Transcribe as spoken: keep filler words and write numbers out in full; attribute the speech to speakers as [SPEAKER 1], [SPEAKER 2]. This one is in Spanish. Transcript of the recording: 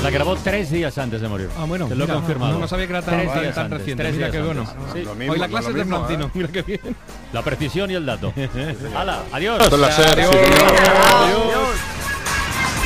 [SPEAKER 1] La grabó tres días antes de morir.
[SPEAKER 2] Ah, bueno.
[SPEAKER 1] Te lo he
[SPEAKER 2] mira,
[SPEAKER 1] confirmado.
[SPEAKER 2] No, no sabía que era tan,
[SPEAKER 1] Tres días
[SPEAKER 2] tan
[SPEAKER 1] antes,
[SPEAKER 2] reciente.
[SPEAKER 1] tres
[SPEAKER 2] Mira
[SPEAKER 1] días
[SPEAKER 2] qué bueno.
[SPEAKER 1] antes. Sí.
[SPEAKER 3] Lo mismo,
[SPEAKER 2] Hoy la
[SPEAKER 3] lo
[SPEAKER 2] clase es de
[SPEAKER 3] mismo,
[SPEAKER 2] Francino.
[SPEAKER 3] ¿eh?
[SPEAKER 2] Mira qué bien.
[SPEAKER 1] La precisión y el dato. ¡Hala! ¡Adiós!
[SPEAKER 3] Esto es la SER, sí,
[SPEAKER 2] Adiós.
[SPEAKER 3] señor.
[SPEAKER 2] Adiós.